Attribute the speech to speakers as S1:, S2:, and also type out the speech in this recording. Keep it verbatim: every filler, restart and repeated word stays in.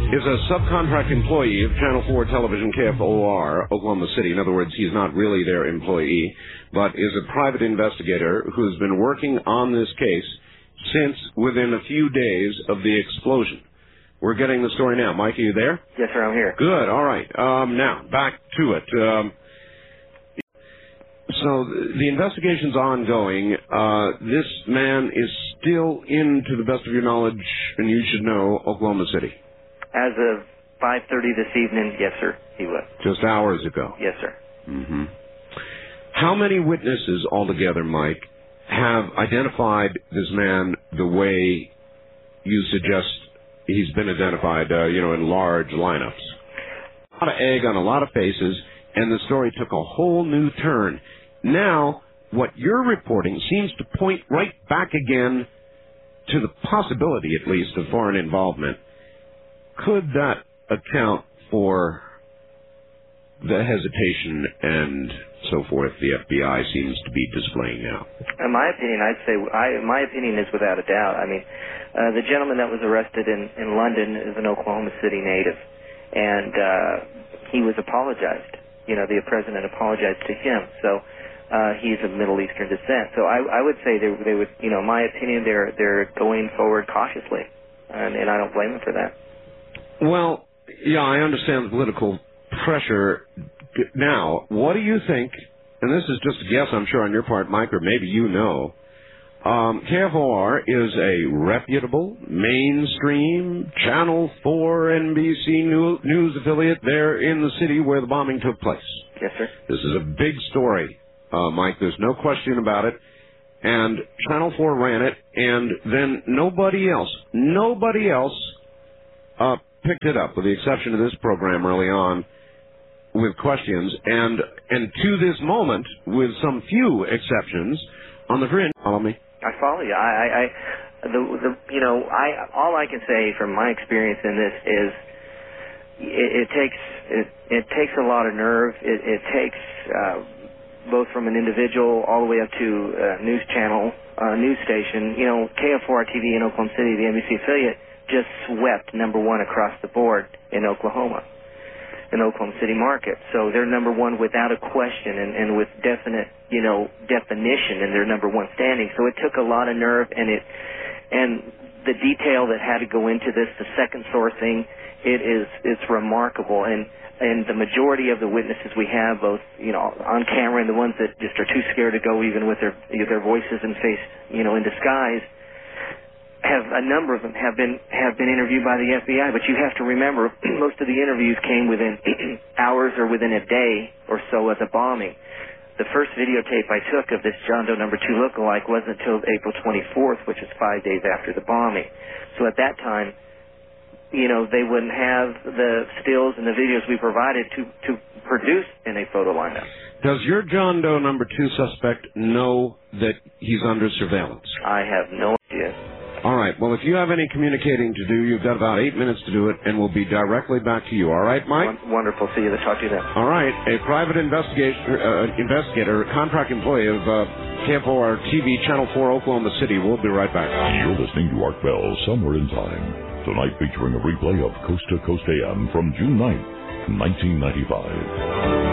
S1: is a subcontract employee of Channel four Television, K F O R, Oklahoma City. In other words, he's not really their employee, but is a private investigator who's been working on this case since within a few days of the explosion. We're getting the story now. Mike, are you there?
S2: Yes, sir, I'm here.
S1: Good, all right. Um, now, back to it. Um, so the investigation's ongoing. Uh, this man is still in, to the best of your knowledge, and you should know, Oklahoma City.
S2: As of five thirty this evening, yes, sir, he was.
S1: Just hours ago.
S2: Yes, sir.
S1: Mm-hmm. How many witnesses altogether, Mike, have identified this man the way you suggest he's been identified, uh, you know, in large lineups? A lot of egg on a lot of faces, and the story took a whole new turn. Now, what you're reporting seems to point right back again to the possibility, at least, of foreign involvement. Could that account for the hesitation and so forth the F B I seems to be displaying now?
S2: In my opinion, I'd say, I, my opinion is without a doubt. I mean, uh, the gentleman that was arrested in, in London is an Oklahoma City native, and uh, he was apologized. You know, the president apologized to him, so uh, he's of Middle Eastern descent. So I, I would say they, they would, you know, in my opinion, they're they're going forward cautiously, and, and I don't blame them for that.
S1: Well, yeah, I understand the political pressure. Now, what do you think, and this is just a guess, I'm sure, on your part, Mike, or maybe you know, um, K F O R is a reputable, mainstream, Channel four N B C news affiliate there in the city where the bombing took place.
S2: Yes, sir.
S1: This is a big story, uh, Mike. There's no question about it. And Channel four ran it, and then nobody else, nobody else uh, picked it up, with the exception of this program early on, with questions, and and to this moment, with some few exceptions, on the fringe. Follow me?
S2: I follow you. I, I, I the, the, you know, I, all I can say from my experience in this is, it, it takes, it, it takes a lot of nerve. It, it takes, uh, both from an individual all the way up to a news channel, uh, news station. You know, K F O R T V in Oklahoma City, the N B C affiliate, just swept number one across the board in Oklahoma, in Oklahoma City market. So they're number one without a question, and, and with definite, you know, definition, and they're number one standing. So it took a lot of nerve, and it, and the detail that had to go into this, the second sourcing, it is, it's remarkable. And, and the majority of the witnesses we have, both, you know, on camera and the ones that just are too scared to go even with their, their voices and face, you know, in disguise, have a number of them have been have been interviewed by the F B I, but you have to remember most of the interviews came within hours or within a day or so of the bombing. The first videotape I took of this John Doe number two lookalike wasn't until April twenty-fourth, which is five days after the bombing. So at that time, you know, they wouldn't have the stills and the videos we provided to, to produce in a photo lineup.
S1: Does your John Doe number two suspect know that he's under surveillance?
S2: I have no idea.
S1: All right. Well, if you have any communicating to do, you've got about eight minutes to do it, and we'll be directly back to you. All right, Mike?
S2: Wonderful. See you. Talk to you then.
S1: All right. A private investigator, uh, investigator, contract employee of uh, K F O R T V Channel four Oklahoma City. We'll be right back.
S3: You're listening to Art Bell, Somewhere in Time. Tonight featuring a replay of Coast to Coast A M from June ninth, nineteen ninety-five.